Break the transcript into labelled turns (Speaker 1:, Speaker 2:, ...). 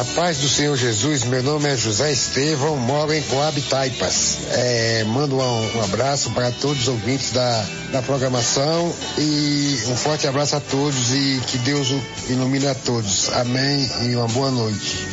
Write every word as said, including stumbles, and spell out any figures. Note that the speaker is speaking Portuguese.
Speaker 1: A paz do Senhor Jesus, meu nome é José Estevão, moro em Coab, Taipas. É, mando um, um abraço para todos os ouvintes da, da programação e um forte abraço a todos e que Deus ilumine a todos. Amém e uma boa noite.